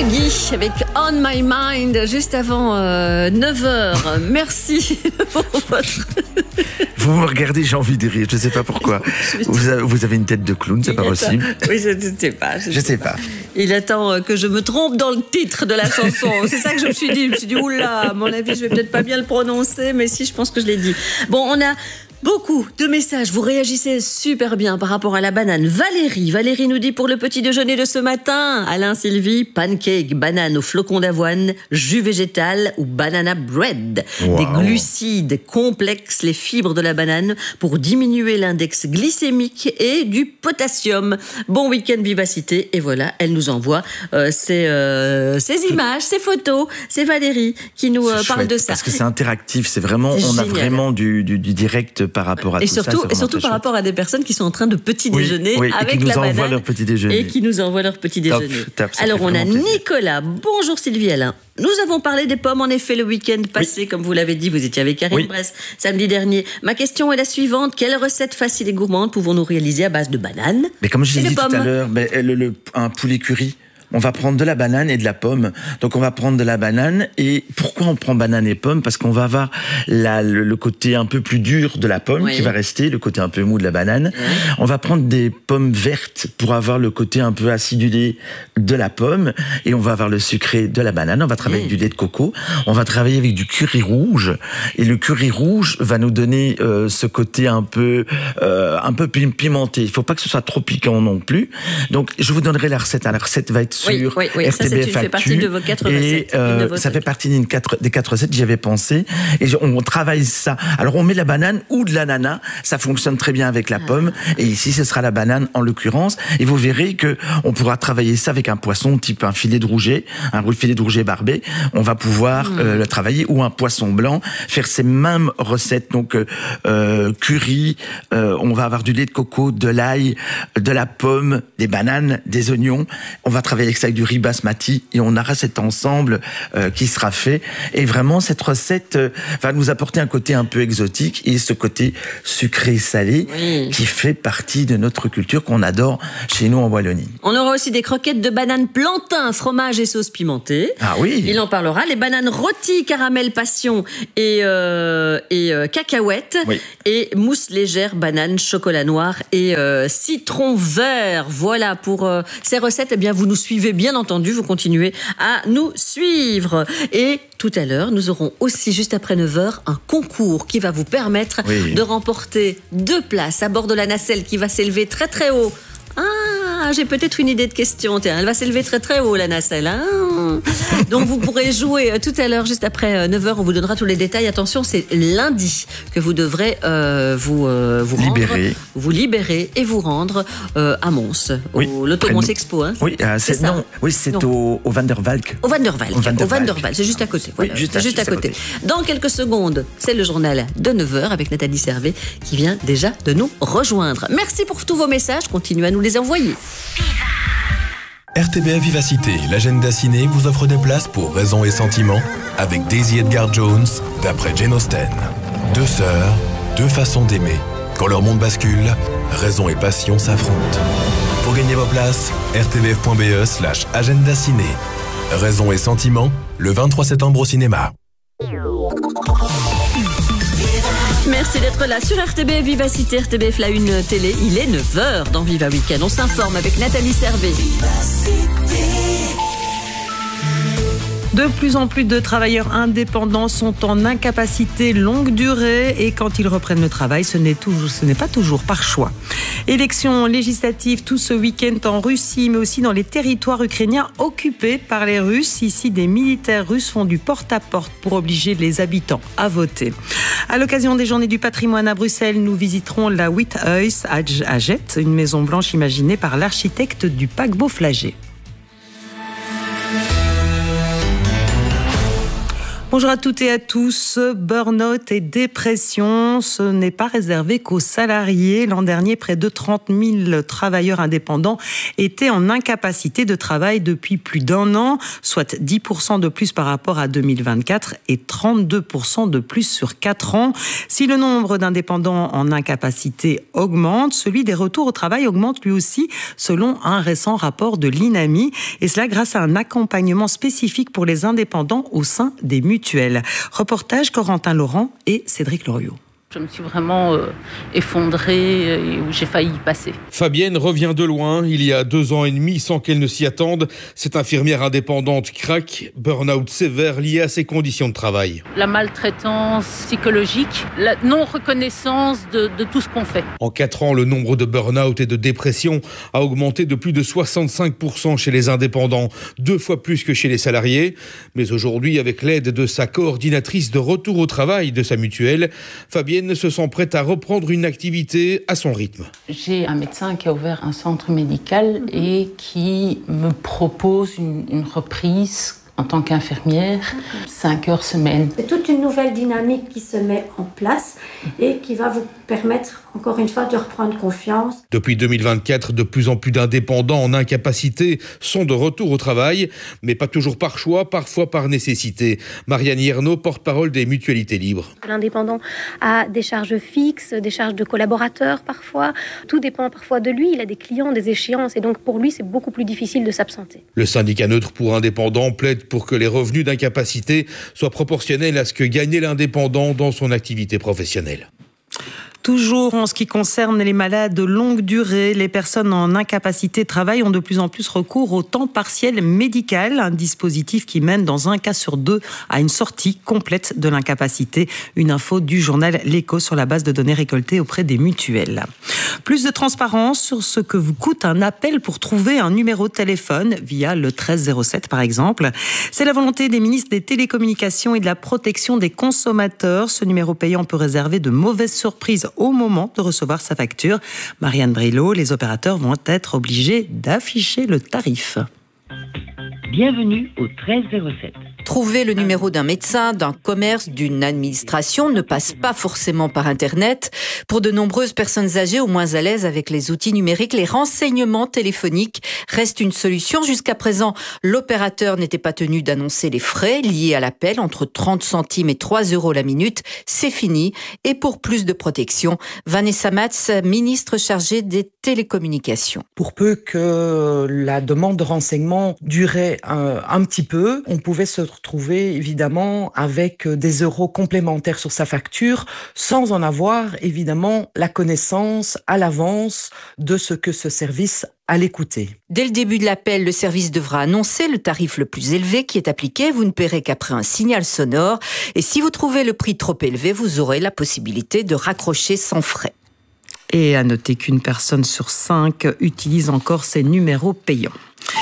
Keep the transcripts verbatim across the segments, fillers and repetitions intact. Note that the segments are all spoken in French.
Guy avec On My Mind juste avant euh, neuf heures. Merci pour votre... Vous me regardez, j'ai envie de rire, je ne sais pas pourquoi. Vous avez, vous avez une tête de clown, c'est pas possible. Oui, je ne sais pas. Je ne sais pas. Il attend que je me trompe dans le titre de la chanson. C'est ça que je me suis dit. Je me suis dit, oula, à mon avis, je vais peut-être pas bien le prononcer, mais si, je pense que je l'ai dit. Bon, on a... beaucoup de messages, vous réagissez super bien par rapport à la banane. Valérie, Valérie nous dit pour le petit déjeuner de ce matin, Alain Sylvie, pancake, banane au flocon d'avoine, jus végétal ou banana bread. Wow. Des glucides complexes, les fibres de la banane pour diminuer l'index glycémique et du potassium. Bon week-end vivacité et voilà, elle nous envoie euh, ces, euh, ces images, ces photos. C'est Valérie qui nous euh, parle de ça. Parce que c'est interactif, c'est vraiment, c'est on génial. A vraiment du, du, du direct par rapport à et tout surtout, ça. Et surtout par chouette. Rapport à des personnes qui sont en train de petit déjeuner oui, oui, avec et qui la nous banane. envoient leur petit déjeuner. Et qui nous envoient leur petit déjeuner. Top, top, alors on a plaisir. Nicolas. Bonjour Sylvie Alain. Nous avons parlé des pommes en effet le week-end passé, oui. Comme vous l'avez dit, vous étiez avec Karine oui. Bress samedi dernier. Ma question est la suivante. Quelle recette facile et gourmande pouvons-nous réaliser à base de bananes? Mais comme je l'ai dit pommes. tout à l'heure, ben, le, le, un poulet curry. On va prendre de la banane et de la pomme. Donc on va prendre de la banane. Et pourquoi on prend banane et pomme? Parce qu'on va avoir la, le, le côté un peu plus dur de la pomme oui. qui va rester, le côté un peu mou de la banane. Oui. On va prendre des pommes vertes pour avoir le côté un peu acidulé de la pomme. Et on va avoir le sucré de la banane. On va travailler oui. avec du lait de coco. On va travailler avec du curry rouge. Et le curry rouge va nous donner euh, ce côté un peu, euh, un peu pimenté. Il ne faut pas que ce soit trop piquant non plus. Donc je vous donnerai la recette. La recette va être sur oui, oui, oui. R T B F ça, ça fait partie de vos quatre et recettes. Euh, de ça fait partie d'une quatre, des quatre recettes, j'y avais pensé. Et on, on travaille ça. Alors on met la banane ou de l'ananas, ça fonctionne très bien avec la ah. pomme. Et ici, ce sera la banane en l'occurrence. Et vous verrez que on pourra travailler ça avec un poisson type un filet de rouget, un filet de rouget barbé. On va pouvoir mmh. euh, le travailler ou un poisson blanc, faire ces mêmes recettes. Donc euh, curry, euh, on va avoir du lait de coco, de l'ail, de la pomme, des bananes, des oignons. On va travailler avec ça avec du riz basmati et on aura cet ensemble euh, qui sera fait. Et vraiment, cette recette euh, va nous apporter un côté un peu exotique et ce côté sucré-salé oui. qui fait partie de notre culture qu'on adore chez nous en Wallonie. On aura aussi des croquettes de bananes plantain, fromage et sauce pimentée. Ah oui. Il en parlera. Les bananes rôties, caramel passion et, euh, et euh, cacahuètes. Oui. Et mousse légère, banane, chocolat noir et euh, citron vert. Voilà pour euh, ces recettes. Eh bien, vous nous suivez bien entendu, vous continuez à nous suivre. Et tout à l'heure, nous aurons aussi, juste après neuf heures, un concours qui va vous permettre oui. de remporter deux places à bord de la nacelle qui va s'élever très très haut. Ah, j'ai peut-être une idée de question. Tiens, elle va s'élever très très haut, la nacelle. Hein Donc vous pourrez jouer tout à l'heure, juste après neuf heures. On vous donnera tous les détails. Attention, c'est lundi que vous devrez euh, vous, euh, vous libérer. rendre, vous libérer et vous rendre euh, à Mons, oui, au Lotto Mons Expo. Hein. Oui, euh, c'est, c'est non, oui, c'est non. Au, au Van der Valk. Au Van der Valk. Au Van der, au Van der Valk. C'est juste à côté. Voilà. Oui, juste, à, juste à, côté. à côté. Dans quelques secondes, c'est le journal de neuf heures avec Nathalie Servet qui vient déjà de nous rejoindre. Merci pour tous vos messages. Continuez à nous les envoyer. R T B F Vivacité, l'agenda ciné vous offre des places pour Raison et Sentiment avec Daisy Edgar Jones d'après Jane Austen. Deux sœurs, deux façons d'aimer. Quand leur monde bascule, raison et passion s'affrontent. Pour gagner vos places, r t b f point b e slash agenda ciné. Raison et Sentiment, le vingt-trois septembre au cinéma. Merci d'être là sur R T B F Vivacité, R T B F la une télé. Il est neuf heures dans Viva Week-end. On s'informe avec Nathalie Servet. De plus en plus de travailleurs indépendants sont en incapacité longue durée et quand ils reprennent le travail, ce n'est, toujours, ce n'est pas toujours par choix. Élections législatives tout ce week-end en Russie, mais aussi dans les territoires ukrainiens occupés par les Russes. Ici, des militaires russes font du porte-à-porte pour obliger les habitants à voter. À l'occasion des Journées du patrimoine à Bruxelles, nous visiterons la Wiethuis à Jette, une maison blanche imaginée par l'architecte du paquebot Flagey. Bonjour à toutes et à tous. Burn-out et dépression, ce n'est pas réservé qu'aux salariés. L'an dernier, près de trente mille travailleurs indépendants étaient en incapacité de travail depuis plus d'un an, soit dix pour cent de plus par rapport à deux mille vingt-quatre et trente-deux pour cent de plus sur quatre ans. Si le nombre d'indépendants en incapacité augmente, celui des retours au travail augmente lui aussi, selon un récent rapport de l'INAMI. Et cela grâce à un accompagnement spécifique pour les indépendants au sein des mutuelles. Reportage Corentin Laurent et Cédric Loriot. Je me suis vraiment euh, effondrée et où j'ai failli y passer. Fabienne revient de loin, il y a deux ans et demi, sans qu'elle ne s'y attende. Cette infirmière indépendante craque, burn-out sévère lié à ses conditions de travail. La maltraitance psychologique, la non-reconnaissance de, de tout ce qu'on fait. En quatre ans, le nombre de burn-out et de dépression a augmenté de plus de soixante-cinq pour cent chez les indépendants, deux fois plus que chez les salariés. Mais aujourd'hui, avec l'aide de sa coordinatrice de retour au travail de sa mutuelle, Fabienne se sent prête à reprendre une activité à son rythme. J'ai un médecin qui a ouvert un centre médical et qui me propose une, une reprise en tant qu'infirmière, cinq heures semaine. C'est toute une nouvelle dynamique qui se met en place et qui va vous permettre, encore une fois, de reprendre confiance. Depuis deux mille vingt-quatre, de plus en plus d'indépendants en incapacité sont de retour au travail, mais pas toujours par choix, parfois par nécessité. Marianne Hiernaud, porte-parole des mutualités libres. L'indépendant a des charges fixes, des charges de collaborateurs parfois. Tout dépend parfois de lui. Il a des clients, des échéances, et donc pour lui, c'est beaucoup plus difficile de s'absenter. Le syndicat neutre pour indépendants plaide pour que les revenus d'incapacité soient proportionnels à ce que gagnait l'indépendant dans son activité professionnelle. Toujours en ce qui concerne les malades de longue durée, les personnes en incapacité de travail ont de plus en plus recours au temps partiel médical, un dispositif qui mène dans un cas sur deux à une sortie complète de l'incapacité. Une info du journal L'Écho sur la base de données récoltées auprès des mutuelles. Plus de transparence sur ce que vous coûte un appel pour trouver un numéro de téléphone via le treize zéro sept par exemple. C'est la volonté des ministres des télécommunications et de la protection des consommateurs. Ce numéro payant peut réserver de mauvaises surprises au moment de recevoir sa facture. Marianne Brilot, les opérateurs vont être obligés d'afficher le tarif. Bienvenue au treize zéro sept. Trouver le numéro d'un médecin, d'un commerce, d'une administration ne passe pas forcément par Internet. Pour de nombreuses personnes âgées ou moins à l'aise avec les outils numériques, les renseignements téléphoniques restent une solution. Jusqu'à présent, l'opérateur n'était pas tenu d'annoncer les frais liés à l'appel, entre trente centimes et trois euros la minute. C'est fini. Et pour plus de protection, Vanessa Matz, ministre chargée des télécommunications. Pour peu que la demande de renseignement durait un, un petit peu, on pouvait se retrouver évidemment avec des euros complémentaires sur sa facture sans en avoir évidemment la connaissance à l'avance de ce que ce service allait coûter. Dès le début de l'appel, le service devra annoncer le tarif le plus élevé qui est appliqué. Vous ne paierez qu'après un signal sonore. Et si vous trouvez le prix trop élevé, vous aurez la possibilité de raccrocher sans frais. Et à noter qu'une personne sur cinq utilise encore ces numéros payants.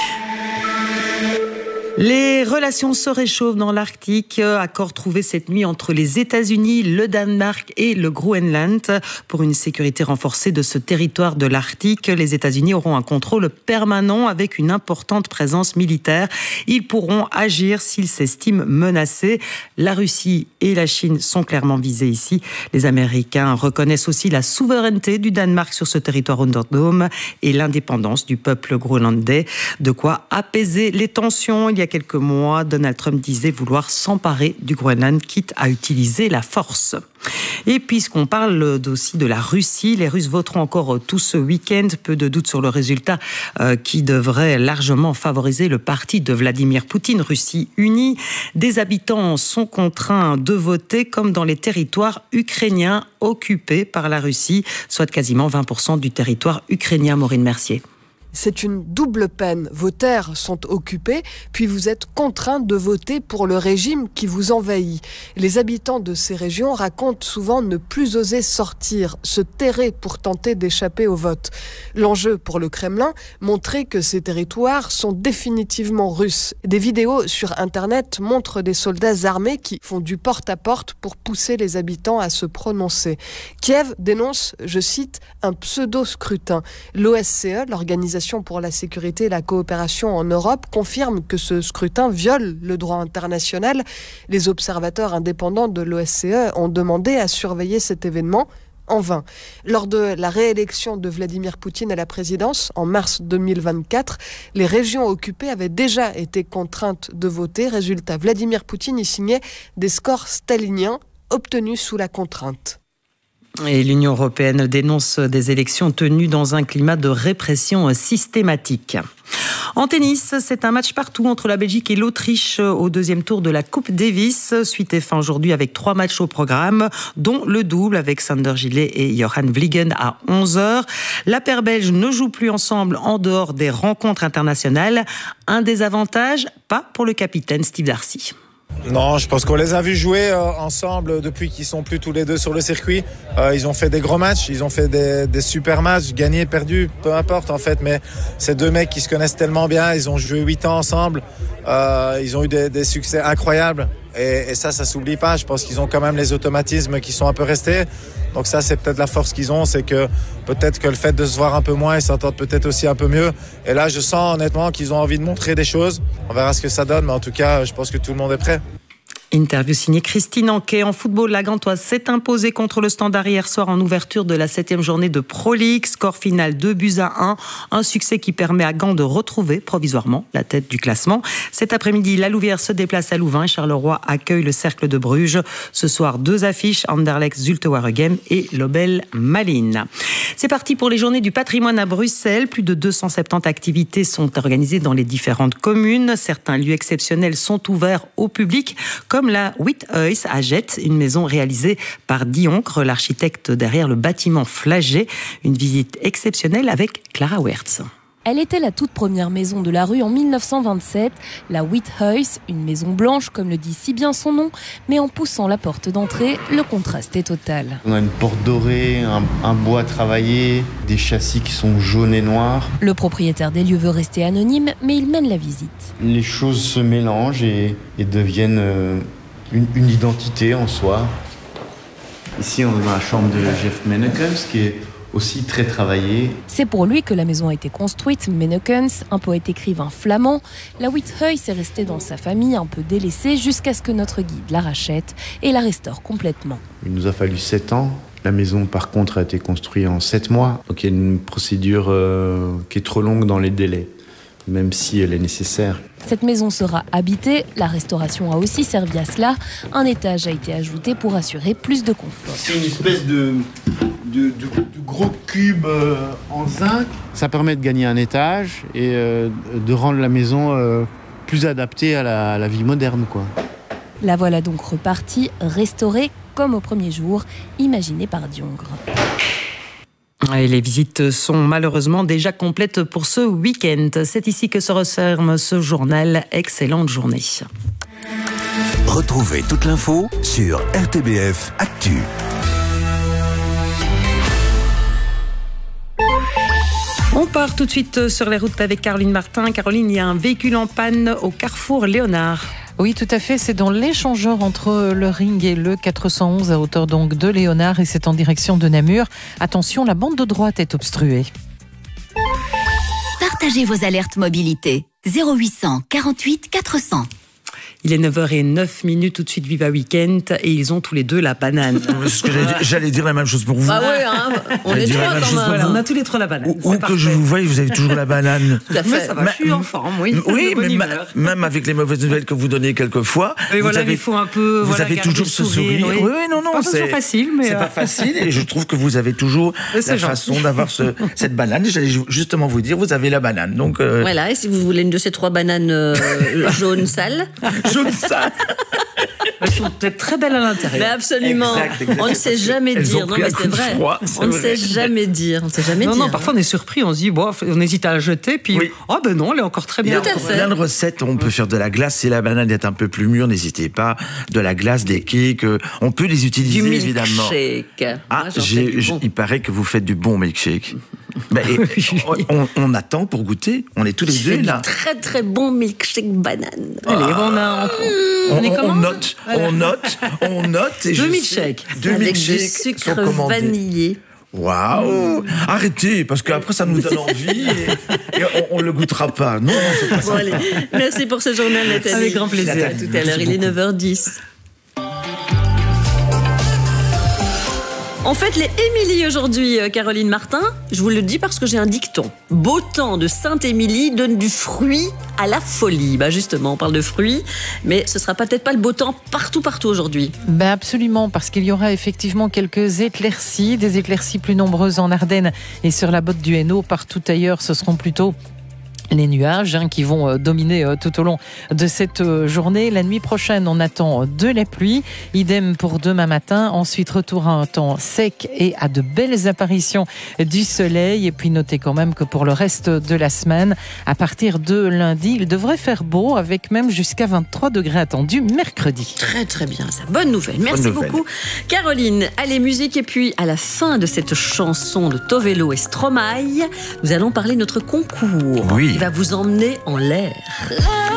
Les relations se réchauffent dans l'Arctique. Accord trouvé cette nuit entre les États-Unis, le Danemark et le Groenland. Pour une sécurité renforcée de ce territoire de l'Arctique, les États-Unis auront un contrôle permanent avec une importante présence militaire. Ils pourront agir s'ils s'estiment menacés. La Russie et la Chine sont clairement visés ici. Les Américains reconnaissent aussi la souveraineté du Danemark sur ce territoire autonome et l'indépendance du peuple groenlandais. De quoi apaiser les tensions. Il y a quelques mois, Donald Trump disait vouloir s'emparer du Groenland, quitte à utiliser la force. Et puisqu'on parle aussi de la Russie, les Russes voteront encore tout ce week-end. Peu de doute sur le résultat euh, qui devrait largement favoriser le parti de Vladimir Poutine, Russie unie. Des habitants sont contraints de voter comme dans les territoires ukrainiens occupés par la Russie, soit quasiment vingt pour cent du territoire ukrainien. Maureen Mercier. C'est une double peine. Vos terres sont occupées, puis vous êtes contraints de voter pour le régime qui vous envahit. Les habitants de ces régions racontent souvent ne plus oser sortir, se terrer pour tenter d'échapper au vote. L'enjeu pour le Kremlin, montrer que ces territoires sont définitivement russes. Des vidéos sur Internet montrent des soldats armés qui font du porte-à-porte pour pousser les habitants à se prononcer. Kiev dénonce, je cite, un pseudo-scrutin. L'O S C E, l'organisation l'Organisation pour la sécurité et la coopération en Europe confirme que ce scrutin viole le droit international. Les observateurs indépendants de l'O S C E ont demandé à surveiller cet événement en vain. Lors de la réélection de Vladimir Poutine à la présidence en mars deux mille vingt-quatre, les régions occupées avaient déjà été contraintes de voter. Résultat, Vladimir Poutine y signait des scores staliniens obtenus sous la contrainte. Et l'Union européenne dénonce des élections tenues dans un climat de répression systématique. En tennis, c'est un match partout entre la Belgique et l'Autriche au deuxième tour de la Coupe Davis. Suite et fin aujourd'hui avec trois matchs au programme, dont le double avec Sander Gillet et Johan Vliegen à onze heures. La paire belge ne joue plus ensemble en dehors des rencontres internationales. Un désavantage, pas pour le capitaine Steve Darcy. Non, je pense qu'on les a vus jouer euh, ensemble depuis qu'ils sont plus tous les deux sur le circuit. Euh, ils ont fait des gros matchs, ils ont fait des, des super matchs, gagnés, perdus, peu importe en fait. Mais ces deux mecs qui se connaissent tellement bien, ils ont joué huit ans ensemble, euh, ils ont eu des, des succès incroyables. Et, et ça, ça s'oublie pas. Je pense qu'ils ont quand même les automatismes qui sont un peu restés. Donc ça, c'est peut-être la force qu'ils ont, c'est que peut-être que le fait de se voir un peu moins, ils s'entendent peut-être aussi un peu mieux. Et là, je sens honnêtement qu'ils ont envie de montrer des choses. On verra ce que ça donne, mais en tout cas, je pense que tout le monde est prêt. Interview signée Christine Anquet. En football, la Gantoise s'est imposée contre le Standard hier soir en ouverture de la septième journée de Pro League. Score final deux buts à un. Un succès qui permet à Gand de retrouver provisoirement la tête du classement. Cet après-midi, la Louvière se déplace à Louvain et Charleroi accueille le Cercle de Bruges. Ce soir, deux affiches, Anderlecht Zulte Waregem et Lobel Malines. C'est parti pour les journées du patrimoine à Bruxelles. Plus de deux cent soixante-dix activités sont organisées dans les différentes communes. Certains lieux exceptionnels sont ouverts au public, comme Comme la Withuis à Jette, une maison réalisée par Dioncre, l'architecte derrière le bâtiment Flagey. Une visite exceptionnelle avec Clara Wertz. Elle était la toute première maison de la rue en mille neuf cent vingt-sept, la Withuis, une maison blanche comme le dit si bien son nom, mais en poussant la porte d'entrée, le contraste est total. On a une porte dorée, un, un bois travaillé, des châssis qui sont jaunes et noirs. Le propriétaire des lieux veut rester anonyme, mais il mène la visite. Les choses se mélangent et, et deviennent euh, une, une identité en soi. Ici, on est dans la chambre de Jeff Menekens, qui est aussi très travaillé. C'est pour lui que la maison a été construite. Menekens, un poète écrivain flamand, la Withuis est restée dans sa famille un peu délaissée jusqu'à ce que notre guide la rachète et la restaure complètement. Il nous a fallu sept ans. La maison, par contre, a été construite en sept mois. Donc il y a une procédure euh, qui est trop longue dans les délais, même si elle est nécessaire. Cette maison sera habitée. La restauration a aussi servi à cela. Un étage a été ajouté pour assurer plus de confort. C'est une espèce de, de, de, de gros cube euh, en zinc. Ça permet de gagner un étage et euh, de rendre la maison euh, plus adaptée à la, à la vie moderne, quoi. La voilà donc repartie, restaurée comme au premier jour, imaginée par Diongre. Et les visites sont malheureusement déjà complètes pour ce week-end. C'est ici que se referme ce journal. Excellente journée. Retrouvez toute l'info sur R T B F Actu. On part tout de suite sur les routes avec Caroline Martin. Caroline, il y a un véhicule en panne au carrefour Léonard. Oui, tout à fait. C'est dans l'échangeur entre le Ring et le quatre cent onze, à hauteur donc de Léonard, et c'est en direction de Namur. Attention, la bande de droite est obstruée. Partagez vos alertes mobilité. zéro huit cent quarante-huit quatre cents. Il est neuf heures zéro neuf minutes, tout de suite Viva Weekend, et ils ont tous les deux la banane. Parce que j'allais, dire, j'allais dire la même chose pour vous. Ah ouais, hein, on est trois quand même. Voilà, on a tous les trois la banane. Où, où que je vous voie, vous avez toujours la banane. Tout à fait. Mais ça va, je suis en forme, oui. Oui, mais ma, même avec les mauvaises nouvelles que vous donnez quelquefois, oui, vous voilà, avez, il faut un peu, vous voilà, avez toujours ce sourire. Oui, oui, oui non, non, c'est pas c'est facile, mais c'est euh... pas facile, et je trouve que vous avez toujours la gentil. façon d'avoir ce, cette banane. Et j'allais justement vous dire, vous avez la banane. Donc euh... voilà, et si vous voulez une de ces trois bananes euh, jaunes sales, jaune sale. Elles sont peut-être très belles à l'intérieur. Mais absolument. Exact, exact. On ne sait jamais Elles dire. Non, mais c'est vrai. Froid, c'est on ne sait jamais dire. On ne sait jamais non, dire. Non, parfois on est surpris. On se dit, bon, on hésite à la jeter. Puis, oui. oh ben non, elle est encore très bien. Il y a encore plein de recettes. On peut faire de la glace. Si la banane est un peu plus mûre, n'hésitez pas. De la glace, des cakes. On peut les utiliser, du évidemment. Milkshake. Ah, Moi, j'ai, bon. Il paraît que vous faites du bon milkshake. Ben, on, on attend pour goûter. On est tous les je deux là. Très très bon milkshake banane. Allez, on a. On, on, on, on note, voilà. on note, on note. Et deux milkshakes. Deux avec milkshakes du sucre vanillé. Waouh! Arrêtez, parce qu'après ça nous donne envie et, et on, on le goûtera pas. Non, non, c'est pas ça. Bon, allez. Merci pour ce journal, Nathalie. Avec grand plaisir. À tout à l'heure, il est neuf heures dix. On fête les Émilie aujourd'hui, Caroline Martin. Je vous le dis parce que j'ai un dicton. Beau temps de Sainte-Émilie donne du fruit à la folie. Bah justement, on parle de fruits, mais ce sera peut-être pas le beau temps partout, partout aujourd'hui. Ben absolument, parce qu'il y aura effectivement quelques éclaircies, des éclaircies plus nombreuses en Ardennes et sur la botte du Hainaut. Partout ailleurs, ce seront plutôt les nuages hein, qui vont euh, dominer euh, tout au long de cette euh, journée. La nuit prochaine, on attend de la pluie. Idem pour demain matin. Ensuite, retour à un temps sec et à de belles apparitions du soleil. Et puis, notez quand même que pour le reste de la semaine, à partir de lundi, il devrait faire beau avec même jusqu'à vingt-trois degrés attendus mercredi. Très, très bien. Ça. Bonne nouvelle. Merci Bonne nouvelle. beaucoup. Caroline, allez, musique. Et puis, à la fin de cette chanson de Tovelo et Stromae, nous allons parler de notre concours. Oui. Il va vous emmener en l'air.